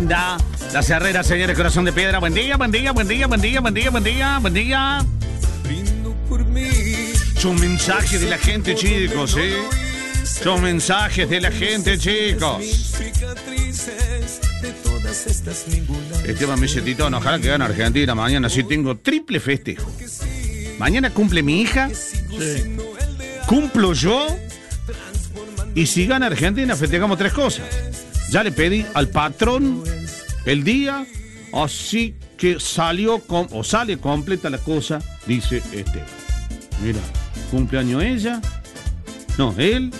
Brenda. Las Herreras, señores, corazón de piedra. Buen día, buen día, buen día, buen día, buen día, buen día, buen día. Son mensajes de la gente, chicos, ¿eh? Son mensajes de la gente, chicos. Esteban me dice, Titón, ojalá que gane Argentina mañana. Sí, tengo triple festejo. Mañana cumple mi hija. Sí. Cumplo yo. Y si gana Argentina, festejamos 3 cosas. Ya le pedí al patrón el día, así que sale completa la cosa, dice Esteban. Mira, cumpleaños ella, no, él,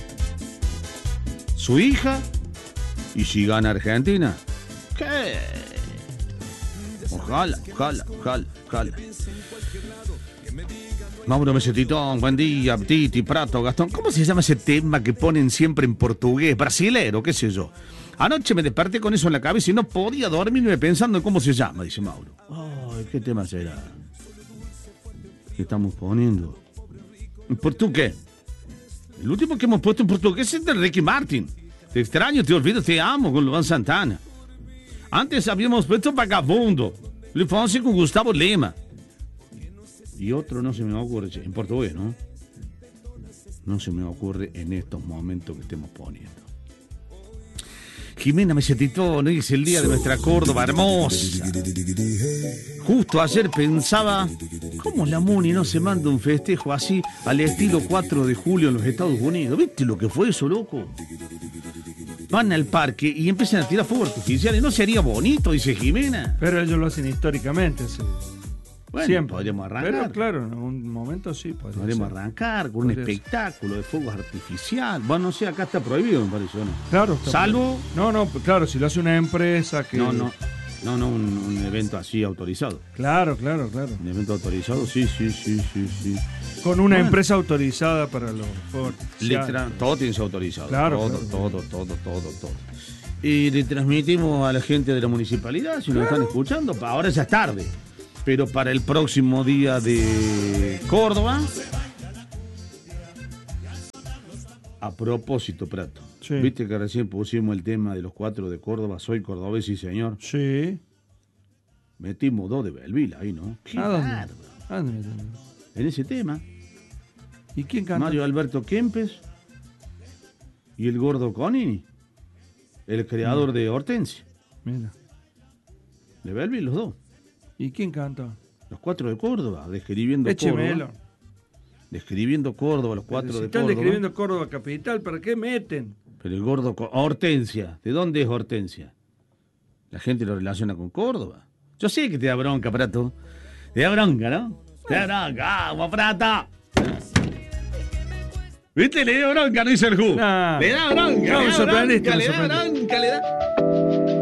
su hija, y si gana Argentina, ¿qué? Ojalá. Mauro Mesetitón, buen día, Titi, Prato, Gastón. ¿Cómo se llama ese tema que ponen siempre en portugués? Brasilero, qué sé yo. Anoche me desperté con eso en la cabeza y no podía dormirme pensando en cómo se llama, dice Mauro. Ay, ¿qué tema será? ¿Qué estamos poniendo? ¿En portugués? El último que hemos puesto en portugués es de Ricky Martin. Te extraño, te olvido, te amo, con Luan Santana. Antes habíamos puesto Vagabundo, Luis Fonsi con Gustavo Lima. Y otro no se me ocurre, en portugués, ¿no? No se me ocurre en estos momentos que estemos poniendo. Jimena Mesetitón, hoy es el día de nuestra Córdoba hermosa. Justo ayer pensaba, ¿cómo la Muni no se manda un festejo así al estilo 4 de julio en los Estados Unidos? ¿Viste lo que fue eso, loco? Van al parque y empiezan a tirar fuegos artificiales. ¿No sería bonito? Dice Jimena. Pero ellos lo hacen históricamente, sí. Bueno, siempre. Podríamos arrancar. Pero claro, en un momento sí. Podríamos arrancar con un espectáculo de fuegos artificiales. Bueno, no sé, acá está prohibido, me parece, ¿no? Claro. Salvo... No, claro, si lo hace una empresa que... No, un evento así autorizado. Claro. Un evento autorizado, sí. Con una empresa autorizada para los fuegos artificiales. Todo tiene que ser autorizado. Claro. Todo. Y le transmitimos a la gente de la municipalidad, si nos están escuchando, ahora ya es tarde. Pero para el próximo día de Córdoba, a propósito, Prato, sí. ¿Viste que recién pusimos el tema de los 4 de Córdoba? Soy cordobés, sí, señor. Sí. Metimos 2 de Belville ahí, ¿no? Qué ¿Dónde? En ese tema. ¿Y quién canta? Mario Alberto Kempes y el gordo Conini, el creador de Hortensia. Mira. De Belville, los 2. ¿Y quién canta? Los 4 de Córdoba, describiendo Échemelo. Córdoba. Describiendo Córdoba, los 4 de Córdoba. Están describiendo Córdoba capital, ¿para qué meten? Pero el gordo... Hortensia, ¿de dónde es Hortensia? La gente lo relaciona con Córdoba. Yo sé que te da bronca, Prato. Te da bronca, ¿no? Te da bronca, ¡vamos, Prato! ¿Viste? Le dio bronca, no hizo el jugo. Nah. Le da bronca, No, me sorprendiste. le da bronca.